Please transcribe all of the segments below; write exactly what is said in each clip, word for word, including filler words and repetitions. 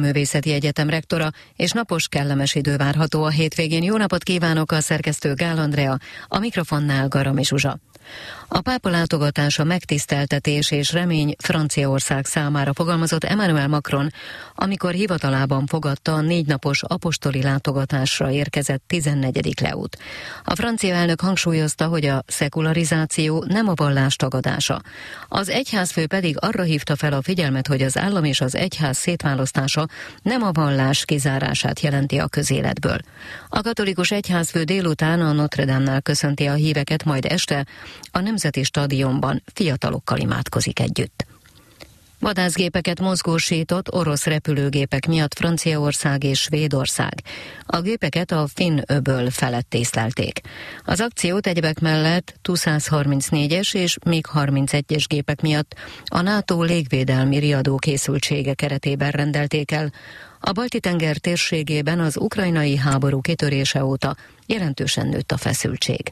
Filmművészeti Egyetem rektora, és napos, kellemes idő várható a hétvégén. Jó napot kívánok, a szerkesztő Gál Andrea, a mikrofonnál Garami Zsuzsa. A pápa látogatása megtiszteltetés és remény Franciaország számára, fogalmazott Emmanuel Macron, amikor hivatalában fogadta a négy napos apostoli látogatásra érkezett tizennegyedik Leót. A francia elnök hangsúlyozta, hogy a szekularizáció nem a vallás tagadása. Az egyházfő pedig arra hívta fel a figyelmet, hogy az állam és az egyház szétválasztása nem a vallás kizárását jelenti a közéletből. A katolikus egyházfő délután a Notre Dame-nál köszönti a híveket, majd este a Nemzeti Stadionban fiatalokkal imádkozik együtt. Vadászgépeket mozgósított orosz repülőgépek miatt Franciaország és Svédország. A gépeket a Finn-öböl felett észlelték. Az akciót egyebek mellett Tu száz harmincnégyes és mig harmincegyes gépek miatt a NATO légvédelmi riadó készültsége keretében rendelték el. A Balti-tenger térségében az ukrajnai háború kitörése óta jelentősen nőtt a feszültség.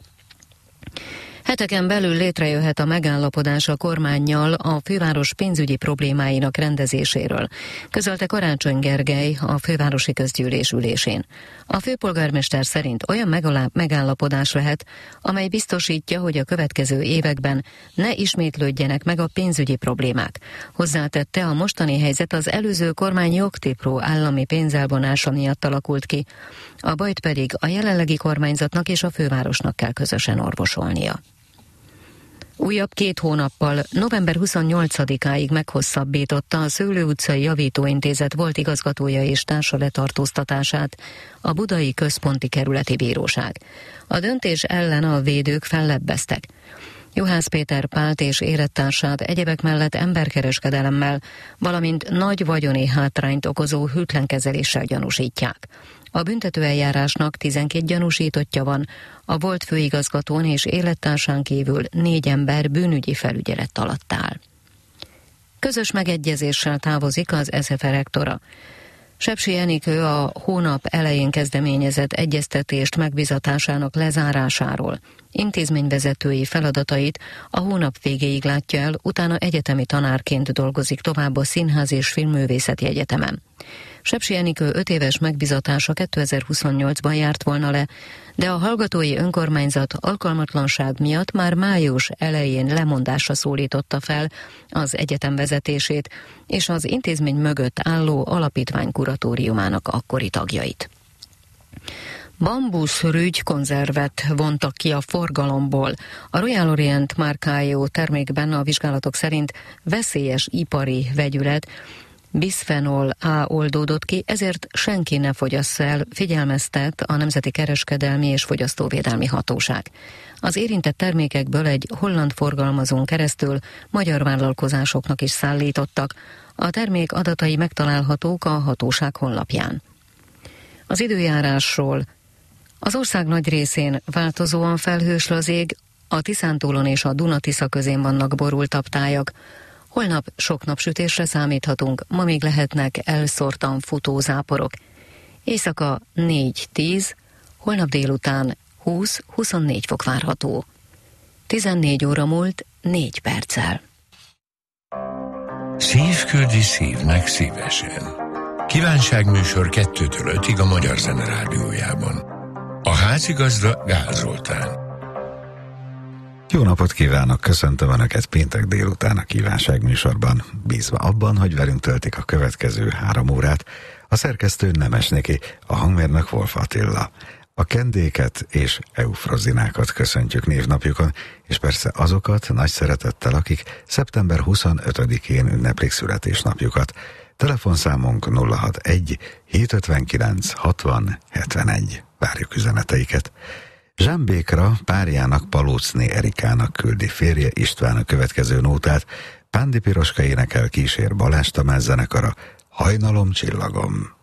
Heteken belül létrejöhet a megállapodás a kormánnyal a főváros pénzügyi problémáinak rendezéséről, közölte Karácsony Gergely a fővárosi közgyűlés ülésén. A főpolgármester szerint olyan megállapodás lehet, amely biztosítja, hogy a következő években ne ismétlődjenek meg a pénzügyi problémák. Hozzátette, a mostani helyzet az előző kormány jogtipró állami pénzelvonása miatt alakult ki, a bajt pedig a jelenlegi kormányzatnak és a fővárosnak kell közösen orvosolnia. Újabb két hónappal, november huszonnyolcadikáig meghosszabbította a Szőlő utcai Javítóintézet volt igazgatója és társa letartóztatását a Budai Központi Kerületi Bíróság. A döntés ellen a védők fellebbeztek. Juhász Péter Pált és élettársát egyebek mellett emberkereskedelemmel, valamint nagy vagyoni hátrányt okozó hűtlenkezeléssel gyanúsítják. A büntetőeljárásnak tizenkét gyanúsítottja van, a volt főigazgatón és élettársán kívül négy ember bűnügyi felügyelet alatt áll. Közös megegyezéssel távozik az es zé e rektora. Sepsi Enikő a hónap elején kezdeményezett egyeztetést megbizatásának lezárásáról. Intézményvezetői feladatait a hónap végéig látja el, utána egyetemi tanárként dolgozik tovább a Színház és Filmművészeti Egyetemen. Sepsi Enikő öt éves megbizatása kétezer-huszonnyolcban járt volna le, de a hallgatói önkormányzat alkalmatlanság miatt már május elején lemondásra szólította fel az egyetem vezetését és az intézmény mögött álló alapítvány kuratóriumának akkori tagjait. Bambuszrügy konzervet vontak ki a forgalomból. A Royal Orient márkájú termékben a vizsgálatok szerint veszélyes ipari vegyület, bisphenol A oldódott ki, ezért senki ne fogyassza el, figyelmeztet a Nemzeti Kereskedelmi és Fogyasztóvédelmi Hatóság. Az érintett termékekből egy holland forgalmazón keresztül magyar vállalkozásoknak is szállítottak. A termék adatai megtalálhatók a hatóság honlapján. Az időjárásról. Az ország nagy részén változóan felhős az ég, a Tiszántúlon és a Duna-Tisza közén vannak borultabb tájak. Holnap sok napsütésre számíthatunk, ma még lehetnek elszórtan futó záporok. Éjszaka négy-tíz, holnap délután húsz-huszonnégy fok várható. tizennégy óra múlt négy perccel. Szív küldi szívnek szívesen. Kívánságműsor kettőtől ötig a Magyar Zene Rádiójában. A házigazda Gál Zoltán. Jó napot kívánok, köszöntöm Önöket péntek délután a kívánságműsorban, bízva abban, hogy velünk töltik a következő három órát. A szerkesztő Nemes Niki, a hangmérnök Wolf Attila. A Kendéket és Eufrozinákat köszöntjük névnapjukon, és persze azokat nagy szeretettel, akik szeptember huszonötödikén ünneplik születésnapjukat. Telefonszámunk nulla hatvanegy hétszázötvenkilenc hatvan hetvenegy. Várjuk üzeneteiket. Zsámbékra párjának, Palóczné Erikának küldi férje István a következő nótát. Pándi Piroska énekel, kísér Balázs Tamás zenekara, Hajnalom csillagom.